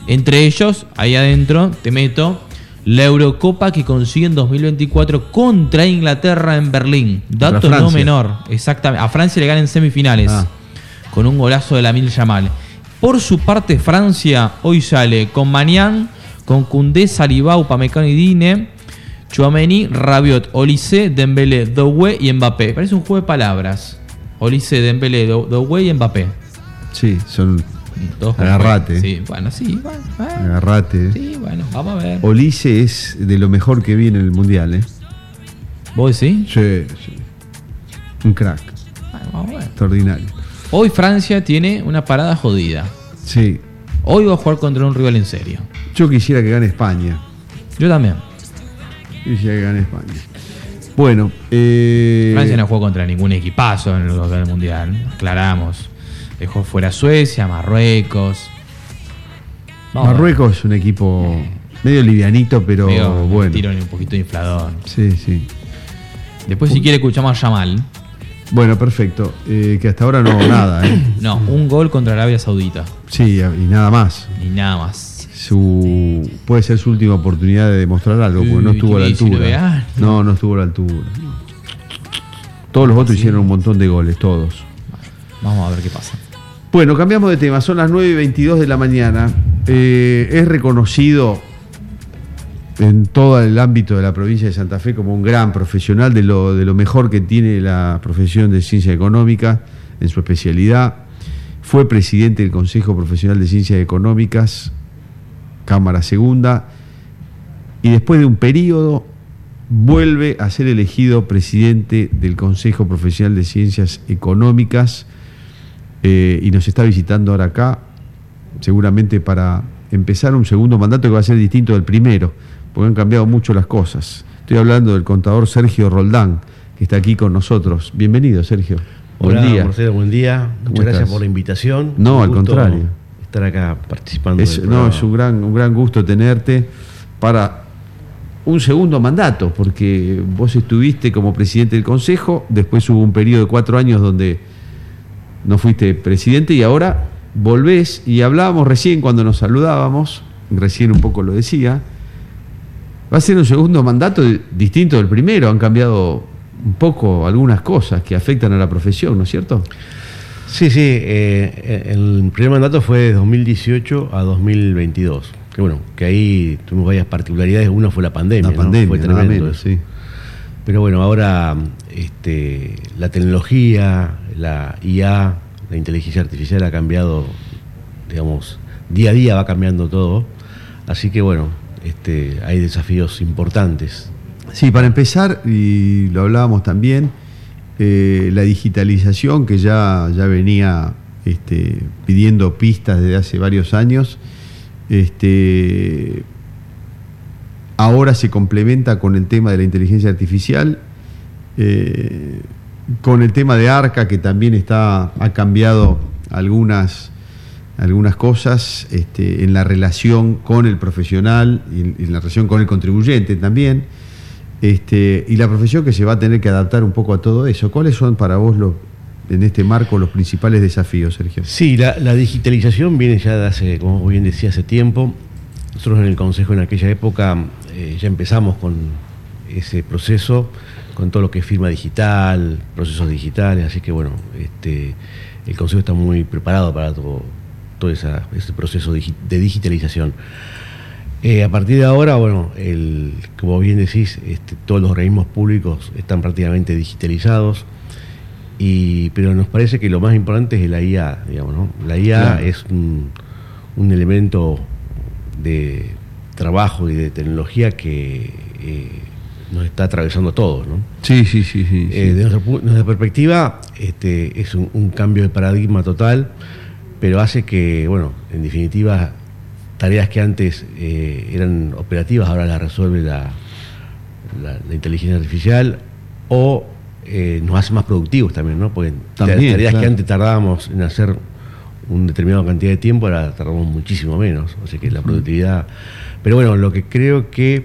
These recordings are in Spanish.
Entre ellos, ahí adentro, te meto la Eurocopa que consigue en 2024 contra Inglaterra en Berlín. Dato no menor. Exactamente. A Francia le ganan en semifinales. Con un golazo de Lamine Yamal. Por su parte, Francia hoy sale con Maignan, con Koundé, Saliba, Upamecano y Digne, Tchouaméni, Rabiot, Olise, Dembélé, Doué y Mbappé. Parece un juego de palabras. Olise, Dembélé, Doué y Mbappé. Sí, son... Todos agarrate. Sí, bueno, sí. Bueno, agarrate. Sí, bueno, vamos a ver. Olise es de lo mejor que vi en el Mundial, ¿eh? ¿Vos decís? Sí. Un crack. Bueno, vamos a ver. Extraordinario. Hoy Francia tiene una parada jodida. Sí. Hoy va a jugar contra un rival en serio. Yo quisiera que gane España. Yo también. Quisiera que gane España. Bueno, Francia no jugó contra ningún equipazo en el Mundial. Aclaramos. Dejó fuera Suecia, Marruecos. Marruecos es un equipo medio livianito, pero bueno. Tiro un poquito de inflador. Sí, sí. Después, si quiere, escuchamos a Yamal. Bueno, perfecto. Que hasta ahora no nada, ¿eh? No, un gol contra Arabia Saudita. Sí, y nada más. Y nada más. Puede ser su última oportunidad de demostrar algo, porque no estuvo a la altura. No estuvo a la altura. Todos los otros hicieron un montón de goles, todos. Vamos a ver qué pasa. Bueno, cambiamos de tema. Son las 9:22 de la mañana. Es reconocido en todo el ámbito de la provincia de Santa Fe como un gran profesional, de lo mejor que tiene la profesión de ciencia económica en su especialidad. Fue presidente del Consejo Profesional de Ciencias Económicas, Cámara Segunda, y después de un periodo vuelve a ser elegido presidente del Consejo Profesional de Ciencias Económicas, y nos está visitando ahora acá, seguramente para empezar un segundo mandato que va a ser distinto del primero, porque han cambiado mucho las cosas. Estoy hablando del contador Sergio Roldán, que está aquí con nosotros. Bienvenido, Sergio. Hola, buen día. Marcelo, buen día. Muchas gracias por la invitación. No, al contrario. Estar acá participando. Es un gran gusto tenerte para un segundo mandato, porque vos estuviste como presidente del Consejo, después hubo un periodo de 4 años donde no fuiste presidente y ahora volvés, y hablábamos recién cuando nos saludábamos, recién un poco lo decía, va a ser un segundo mandato distinto del primero, han cambiado un poco algunas cosas que afectan a la profesión, ¿no es cierto? Sí, el primer mandato fue de 2018 a 2022, que ahí tuvimos varias particularidades. Una fue la pandemia, fue tremendo menos, sí. Pero bueno, ahora la tecnología, la IA, la inteligencia artificial ha cambiado, digamos, día a día va cambiando todo. Así que bueno, hay desafíos importantes. Sí, para empezar, y lo hablábamos también, la digitalización que ya venía pidiendo pistas desde hace varios años, ahora se complementa con el tema de la inteligencia artificial, con el tema de ARCA, que también ha cambiado algunas cosas en la relación con el profesional y en la relación con el contribuyente también, y la profesión que se va a tener que adaptar un poco a todo eso. ¿Cuáles son para vos en este marco los principales desafíos, Sergio? Sí, la digitalización viene ya de hace, como bien decía, hace tiempo. Nosotros en el Consejo en aquella época ya empezamos con ese proceso, con todo lo que es firma digital, procesos digitales, así que bueno, el Consejo está muy preparado para todo ese proceso de digitalización. A partir de ahora, como bien decís, todos los organismos públicos están prácticamente digitalizados, pero nos parece que lo más importante es la IA, digamos, ¿no? La IA claro. Es un elemento de trabajo y de tecnología que nos está atravesando todo, ¿no? Sí. De nuestra perspectiva, es un cambio de paradigma total, pero hace que, en definitiva, tareas que antes eran operativas ahora las resuelve la inteligencia artificial, o nos hace más productivos también, ¿no? Porque tareas claro. Que antes tardábamos en hacer una determinada cantidad de tiempo, ahora tardamos muchísimo menos, o sea que la productividad... Pero lo que creo que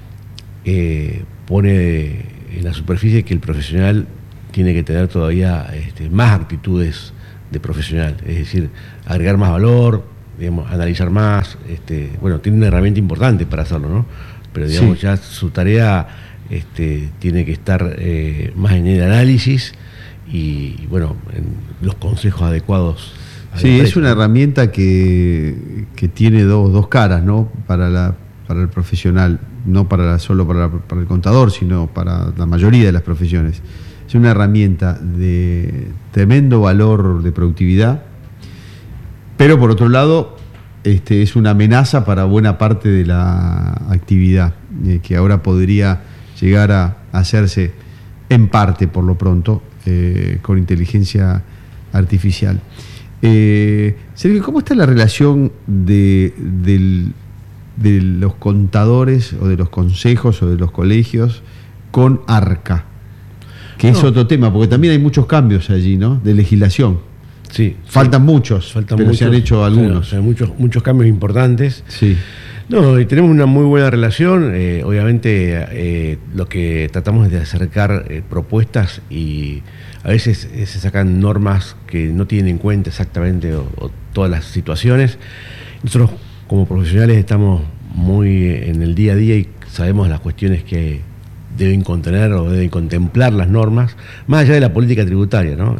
pone en la superficie que el profesional tiene que tener todavía más actitudes de profesional, es decir, agregar más valor, digamos, analizar más. Bueno, tiene una herramienta importante para hacerlo, ¿no? Pero digamos, ya su tarea tiene que estar más en el análisis y bueno, en los consejos adecuados. Sí, es una herramienta que tiene dos caras, ¿no? Para el profesional, no solo para el contador, sino para la mayoría de las profesiones. Es una herramienta de tremendo valor de productividad, pero por otro lado es una amenaza para buena parte de la actividad, que ahora podría llegar a hacerse en parte, por lo pronto, con inteligencia artificial. Sergio, ¿cómo está la relación de los contadores o de los consejos o de los colegios con ARCA? Que es otro tema, porque también hay muchos cambios allí, ¿no? De legislación. Sí. Faltan muchos, pero se han hecho algunos. O sea, muchos cambios importantes. Sí. No, y tenemos una muy buena relación. Obviamente, lo que tratamos es de acercar propuestas y a veces se sacan normas que no tienen en cuenta exactamente o todas las situaciones. Nosotros, como profesionales, estamos muy en el día a día y sabemos las cuestiones que deben contener o deben contemplar las normas, más allá de la política tributaria, ¿no?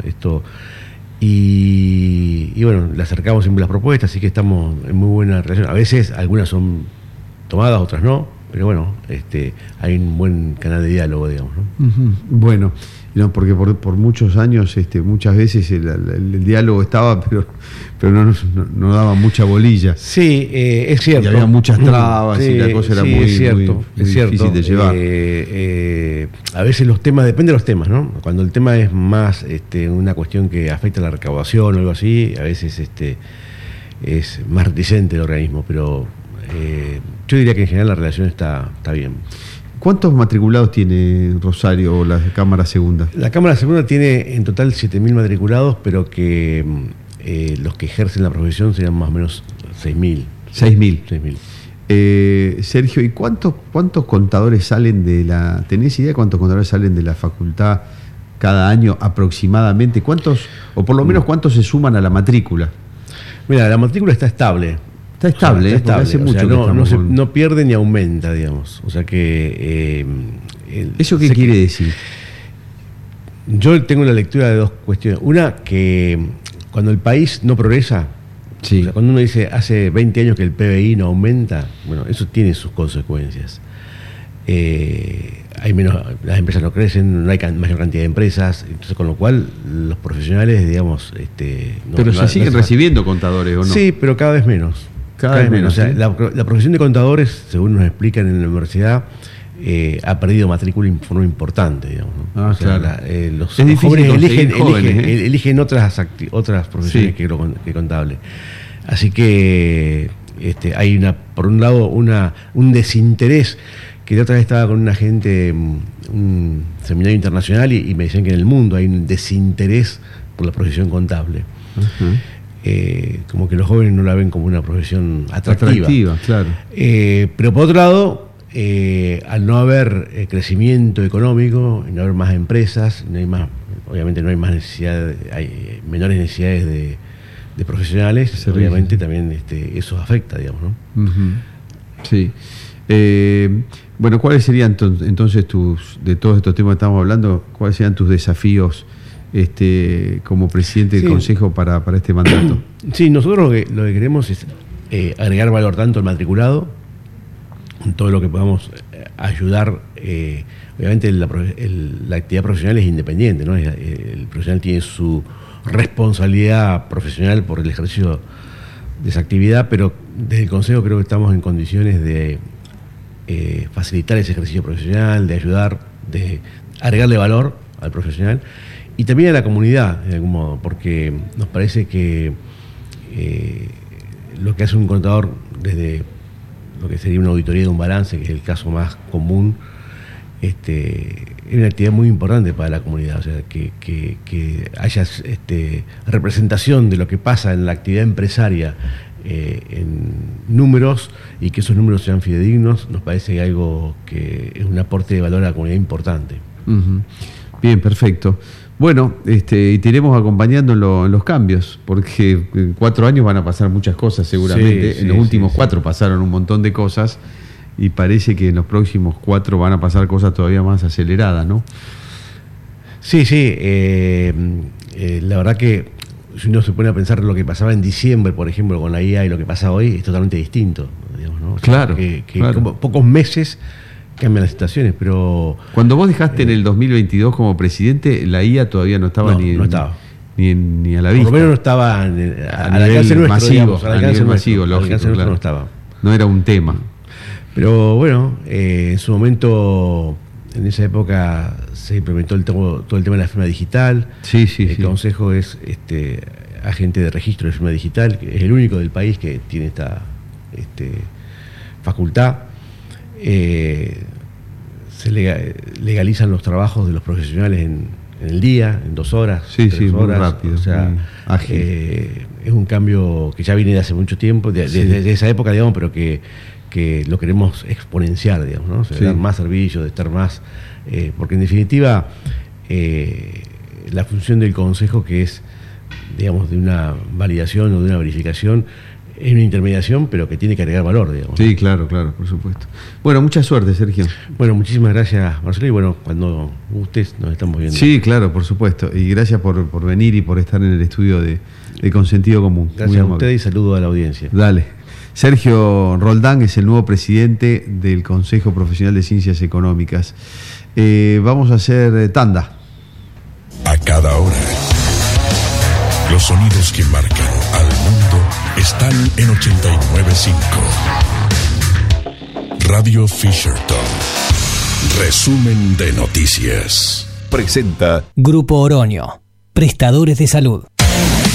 Y bueno, le acercamos siempre las propuestas, así que estamos en muy buena relación. A veces algunas son tomadas, otras no, pero bueno, hay un buen canal de diálogo, digamos, ¿no? Uh-huh. Bueno, no, porque por muchos años, muchas veces el diálogo estaba, pero no daba mucha bolilla. Sí, es cierto. Y había muchas trabas, y la cosa era muy difícil de llevar. A veces los temas, depende de los temas, ¿no? Cuando el tema es más una cuestión que afecta a la recaudación o algo así, a veces es más reticente el organismo, pero yo diría que en general la relación está bien. ¿Cuántos matriculados tiene Rosario o la Cámara Segunda? La Cámara Segunda tiene en total 7.000 matriculados, pero que los que ejercen la profesión serían más o menos 6.000. 6.000. Sergio, ¿y cuántos contadores salen de la... ¿Tenés idea cuántos contadores salen de la facultad cada año aproximadamente? ¿Cuántos, o por lo menos cuántos se suman a la matrícula? Mira, la matrícula está estable. Está estable, está estable. Hace mucho no pierde ni aumenta, digamos. O sea que... ¿Eso qué quiere decir? Yo tengo la lectura de dos cuestiones. Una, que cuando el país no progresa, sí. O sea, cuando uno dice hace 20 años que el PBI no aumenta, bueno, eso tiene sus consecuencias. Hay menos, las empresas no crecen, no hay mayor cantidad de empresas, entonces con lo cual los profesionales, digamos... pero se siguen recibiendo contadores, ¿o no? Sí, pero cada vez menos. Cada vez menos. O sea, la profesión de contadores, según nos explican en la universidad, ha perdido matrícula en forma importante, digamos, ¿no? O sea, claro. Los jóvenes eligen otras profesiones que contable. Así que hay por un lado un desinterés, que la otra vez estaba con una gente, un seminario internacional, y me decían que en el mundo hay un desinterés por la profesión contable. Uh-huh. Como que los jóvenes no la ven como una profesión atractiva, claro. Pero por otro lado, al no haber crecimiento económico, no haber más empresas, obviamente no hay más necesidad, hay menores necesidades de profesionales, obviamente también eso afecta, digamos, ¿no? Uh-huh. Sí. Bueno, ¿cuáles serían entonces de todos estos temas que estamos hablando, cuáles serían tus desafíos como presidente del Consejo para este mandato? Sí, nosotros lo que queremos es agregar valor tanto al matriculado, en todo lo que podamos ayudar. Obviamente la actividad profesional es independiente, ¿no? El profesional tiene su responsabilidad profesional por el ejercicio de esa actividad, pero desde el Consejo creo que estamos en condiciones de facilitar ese ejercicio profesional, de ayudar, de agregarle valor al profesional y también a la comunidad, de algún modo, porque nos parece que lo que hace un contador desde lo que sería una auditoría de un balance, que es el caso más común, es una actividad muy importante para la comunidad. O sea, que haya representación de lo que pasa en la actividad empresaria en números, y que esos números sean fidedignos, nos parece algo que es un aporte de valor a la comunidad importante. Uh-huh. Bien, perfecto. Bueno, y te iremos acompañando en los cambios, porque en 4 años van a pasar muchas cosas seguramente. En los últimos 4 pasaron un montón de cosas y parece que en los próximos 4 van a pasar cosas todavía más aceleradas, ¿no? Sí, la verdad que si uno se pone a pensar lo que pasaba en diciembre, por ejemplo, con la IA y lo que pasa hoy, es totalmente distinto, digamos, ¿no? O sea, claro. Como pocos meses cambian las situaciones, pero... Cuando vos dejaste en el 2022 como presidente, la IA todavía no estaba ni a la vista. Por lo menos no estaba al alcance nuestro, masivo, a nivel masivo, lógico, claro. No estaba. No era un tema. Pero bueno, en su momento, en esa época se implementó todo el tema de la firma digital. El Consejo es agente de registro de firma digital, que es el único del país que tiene esta facultad. Se legalizan los trabajos de los profesionales en el día, en 2 horas, 3 horas. Muy rápido, o sea, muy ágil. Es un cambio que ya viene de hace mucho tiempo, desde esa época, digamos, pero que lo queremos exponenciar, digamos, ¿no? O sea, dar más servicios, de estar más... porque en definitiva, la función del Consejo, que es, digamos, de una validación o de una verificación, es una intermediación, pero que tiene que agregar valor, digamos. Sí, claro, por supuesto. Bueno, mucha suerte, Sergio. Bueno, muchísimas gracias, Marcelo, y bueno, cuando ustedes nos estamos viendo. Sí, claro, por supuesto. Y gracias por venir y por estar en el estudio de Con Sentido Común. Gracias a ustedes y saludo a la audiencia. Dale. Sergio Roldán es el nuevo presidente del Consejo Profesional de Ciencias Económicas. Vamos a hacer tanda. A cada hora, los sonidos que marcan al mundo están en 89.5. Radio Fisherton. Resumen de noticias. Presenta Grupo Oroño, prestadores de salud.